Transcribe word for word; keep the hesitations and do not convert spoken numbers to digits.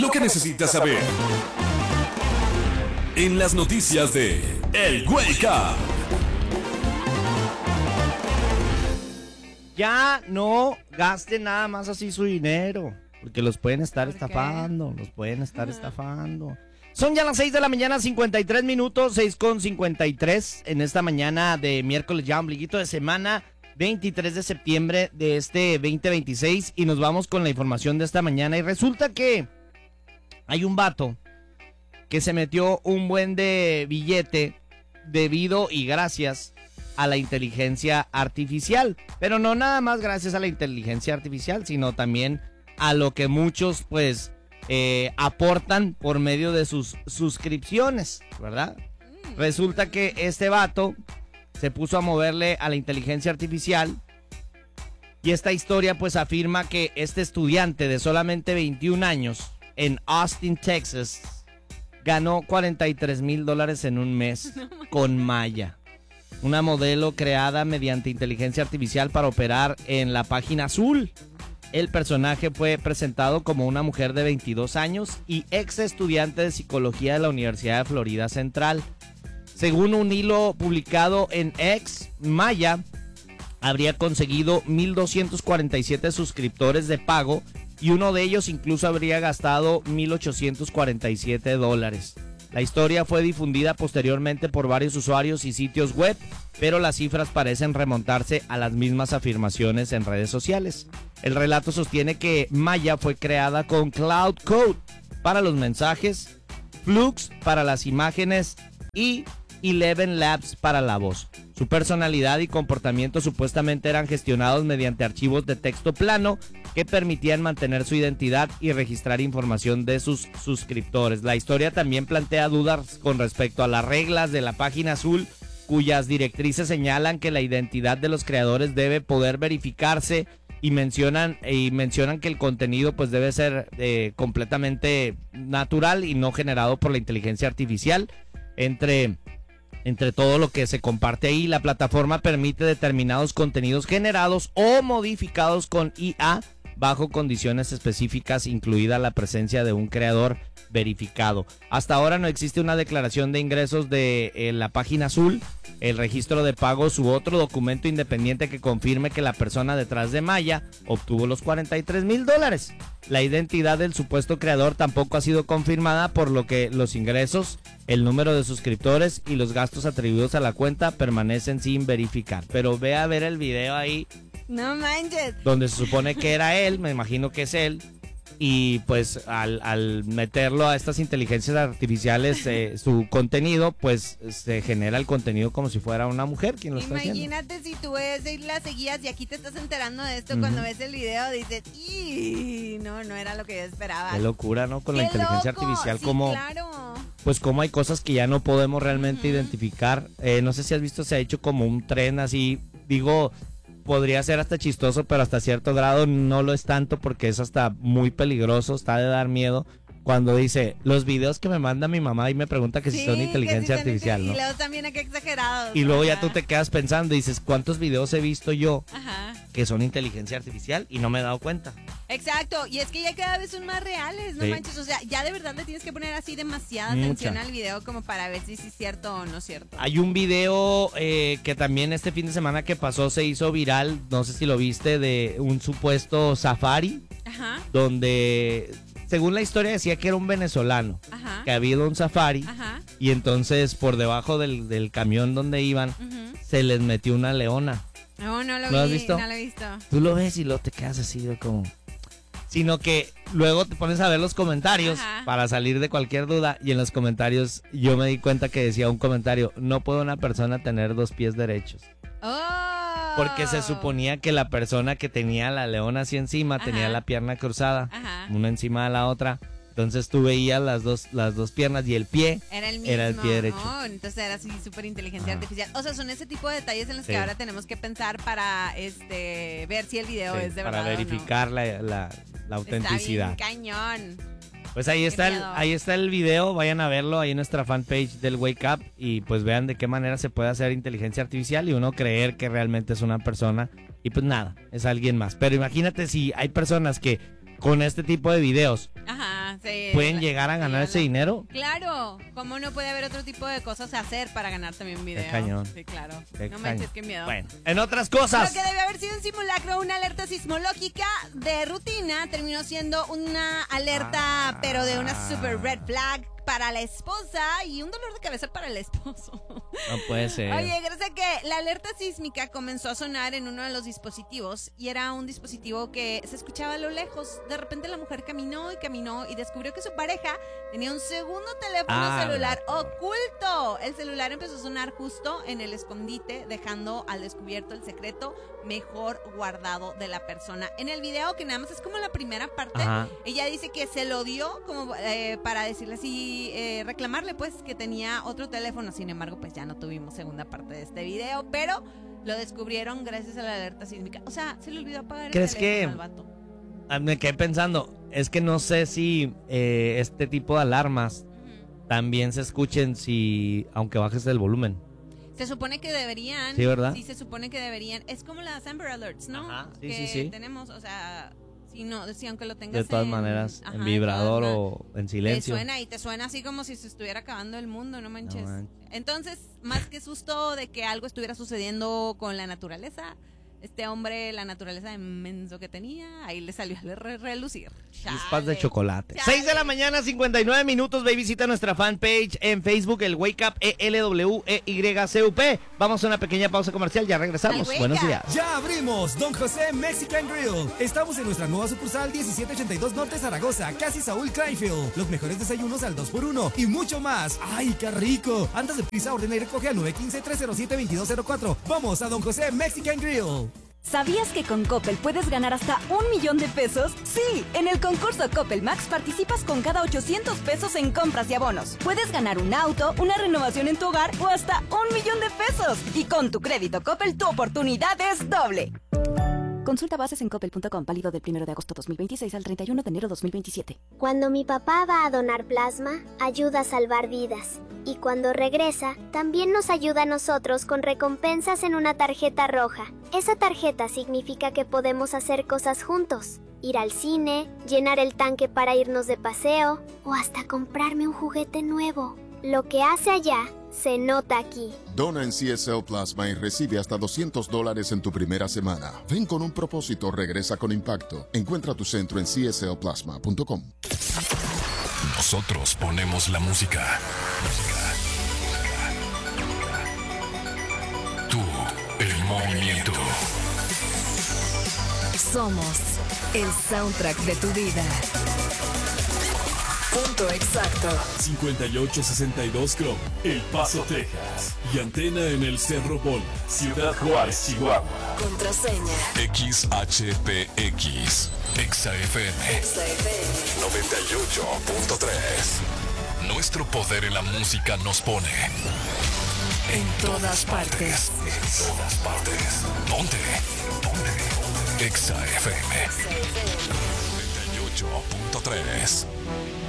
lo que necesitas saber en las noticias de El Wake Up. Ya no gasten nada más así su dinero, porque los pueden estar ¿Por estafando, los pueden estar Ajá. estafando. Son ya las seis de la mañana, cincuenta y tres minutos, seis con cincuenta y tres en esta mañana de miércoles, ya ombliguito de semana, veintitrés de septiembre de este veinte veintiséis, y nos vamos con la información de esta mañana. Y resulta que hay un vato que se metió un buen de billete debido y gracias a la inteligencia artificial, pero no nada más gracias a la inteligencia artificial, sino también a lo que muchos pues eh, aportan por medio de sus suscripciones, ¿verdad? Resulta que este vato se puso a moverle a la inteligencia artificial, y esta historia pues afirma que este estudiante de solamente veintiún años en Austin, Texas, ganó cuarenta y tres mil dólares en un mes con Maya, una modelo creada mediante inteligencia artificial para operar en la página azul. El personaje fue presentado como una mujer de veintidós años y ex estudiante de psicología de la Universidad de Florida Central. Según un hilo publicado en X, Maya habría conseguido mil doscientos cuarenta y siete suscriptores de pago, y uno de ellos incluso habría gastado mil ochocientos cuarenta y siete dólares. La historia fue difundida posteriormente por varios usuarios y sitios web, pero las cifras parecen remontarse a las mismas afirmaciones en redes sociales. El relato sostiene que Maya fue creada con Cloud Code para los mensajes, Flux para las imágenes y Eleven Labs para la voz. Su personalidad y comportamiento supuestamente eran gestionados mediante archivos de texto plano que permitían mantener su identidad y registrar información de sus suscriptores. La historia también plantea dudas con respecto a las reglas de la página azul, cuyas directrices señalan que la identidad de los creadores debe poder verificarse, y mencionan y mencionan que el contenido pues debe ser eh, completamente natural y no generado por la inteligencia artificial. Entre Entre todo lo que se comparte ahí, la plataforma permite determinados contenidos generados o modificados con I A bajo condiciones específicas, incluida la presencia de un creador verificado. Hasta ahora no existe una declaración de ingresos de eh, la página azul, el registro de pagos u otro documento independiente que confirme que la persona detrás de Maya obtuvo los cuarenta y tres mil dólares. La identidad del supuesto creador tampoco ha sido confirmada, por lo que los ingresos, el número de suscriptores y los gastos atribuidos a la cuenta permanecen sin verificar. Pero ve a ver el video ahí. No manches. Donde se supone que era él, me imagino que es él. Y pues al, al meterlo a estas inteligencias artificiales, eh, su contenido, pues se genera el contenido como si fuera una mujer quien lo está haciendo. Imagínate si tú ves y la seguías y aquí te estás enterando de esto, Uh-huh. cuando ves el video dices, ¡y! No, no era lo que yo esperaba. Qué locura, ¿no? Con la ¡Qué inteligencia loco! artificial, Sí, como claro. pues como hay cosas que ya no podemos realmente Uh-huh. identificar. Eh, no sé si has visto, se ha hecho como un tren así, digo, podría ser hasta chistoso, pero hasta cierto grado no lo es tanto, porque es hasta muy peligroso, está de dar miedo, cuando dice, los videos que me manda mi mamá y me pregunta que si Sí, son que inteligencia sí son artificial, inte- ¿no? Y luego también aquí exagerados. Y luego ya Ajá. tú te quedas pensando y dices, ¿cuántos videos he visto yo Ajá. que son inteligencia artificial y no me he dado cuenta? Exacto, y es que ya cada vez son más reales, no Sí. manches, o sea, ya de verdad le tienes que poner así demasiada Mucha. atención al video como para ver si sí es cierto o no es cierto. Hay un video eh, que también este fin de semana que pasó se hizo viral, no sé si lo viste, de un supuesto safari, Ajá, donde según la historia decía que era un venezolano, ajá, que había ido a un safari, ajá, y entonces por debajo del, del camión donde iban ujú. se les metió una leona. No, no lo ¿Lo has vi, visto? no lo he visto. Tú lo ves y luego te quedas así de como... Sino que luego te pones a ver los comentarios Ajá. para salir de cualquier duda, y en los comentarios yo me di cuenta que decía un comentario, no puede una persona tener dos pies derechos. Oh. Porque se suponía que la persona que tenía la leona así encima Ajá. tenía la pierna cruzada, Ajá. una encima de la otra. Entonces tú veías las dos, las dos piernas y el pie Era el mismo. era el pie derecho. Oh, entonces era así súper inteligencia Ajá. artificial. O sea, son ese tipo de detalles en los Sí. que ahora tenemos que pensar para este ver si el video Sí, es de para verdad. verificar la, la, la o no. autenticidad. Está bien cañón. Pues ahí Qué está, el, miedo. ahí está el video, vayan a verlo ahí en nuestra fanpage del Wake Up, y pues vean de qué manera se puede hacer inteligencia artificial y uno creer que realmente es una persona, y pues nada, es alguien más. Pero imagínate si hay personas que con este tipo de videos Ajá. Sí, pueden la- llegar a ganar sí, ese la- dinero. Claro, ¿cómo no puede haber otro tipo de cosas a hacer para ganar también video? Qué cañón. Sí, claro. Qué no cañón. manches, qué miedo. Bueno, en otras cosas. Lo que debe haber sido un simulacro, una alerta sismológica de rutina, terminó siendo una alerta, Ah. pero de una super red flag para la esposa y un dolor de cabeza para el esposo. No puede ser. Oye, gracias a que la alerta sísmica comenzó a sonar en uno de los dispositivos y era un dispositivo que se escuchaba a lo lejos. De repente la mujer caminó y caminó y descubrió que su pareja tenía un segundo teléfono Ah, celular oculto. El celular empezó a sonar justo en el escondite, dejando al descubierto el secreto mejor guardado de la persona. En el video, que nada más es como la primera parte, Ajá. ella dice que se lo dio como eh, para decirle así, eh, reclamarle pues que tenía otro teléfono. Sin embargo, pues ya no tuvimos segunda parte de este video, pero lo descubrieron gracias a la alerta sísmica. O sea, se le olvidó apagar el ¿Crees teléfono que- al vato. Ah, me quedé pensando, es que no sé si eh, este tipo de alarmas Ujú. también se escuchen si, aunque bajes el volumen. Se supone que deberían. Sí, ¿verdad? Sí, se supone que deberían. Es como las Amber Alerts, ¿no? Ajá, sí, que sí, sí. tenemos, o sea, si no, si aunque lo tengas De todas en- maneras, ajá, en de vibrador todas o en Te silencio. suena y te suena así como si se estuviera acabando el mundo, no manches. No manches. Entonces, más que susto de que algo estuviera sucediendo con la naturaleza, este hombre, la naturaleza inmenso que tenía, ahí le salió a re- relucir. Chispas de Chale. chocolate. Chale. seis de la mañana, cincuenta y nueve minutos. Ve y visita nuestra fanpage en Facebook, el Wake Up E L W E Y C U P. Vamos a una pequeña pausa comercial, ya regresamos. Al Wake Buenos Up. días. Ya abrimos Don José Mexican Grill. Estamos en nuestra nueva sucursal diecisiete ochenta y dos Norte Zaragoza, casi Saúl Kleinfield. Los mejores desayunos al dos por uno y mucho más. ¡Ay, qué rico! Andas de prisa, ordena y recoge al nueve uno cinco, tres cero siete, dos dos cero cuatro. Vamos a Don José Mexican Grill. ¿Sabías que con Coppel puedes ganar hasta un millón de pesos? Sí, en el concurso Coppel Max participas con cada ochocientos pesos en compras y abonos. Puedes ganar un auto, una renovación en tu hogar o hasta un millón de pesos. Y con tu crédito Coppel tu oportunidad es doble. Consulta bases en coppel punto com, válido del primero de agosto dos mil veintiséis al treinta y uno de enero dos mil veintisiete. Cuando mi papá va a donar plasma, ayuda a salvar vidas. Y cuando regresa, también nos ayuda a nosotros con recompensas en una tarjeta roja. Esa tarjeta significa que podemos hacer cosas juntos. Ir al cine, llenar el tanque para irnos de paseo o hasta comprarme un juguete nuevo. Lo que hace allá, se nota aquí. Dona en C S L Plasma y recibe hasta doscientos dólares en tu primera semana. Ven con un propósito, regresa con impacto. Encuentra tu centro en c s l plasma punto com. Nosotros ponemos la música. Tú, el movimiento. Somos el soundtrack de tu vida. Punto exacto. cincuenta y ocho sesenta y dos Chrome, El Paso, Texas. Y antena en el Cerro Bola, Ciudad Juárez, Chihuahua. Contraseña. X H P X, Exa F M Exa F M. noventa y ocho punto tres. Nuestro poder en la música nos pone En todas partes. En todas partes. ¿Dónde? ¿Dónde? Exa F M noventa y ocho punto tres.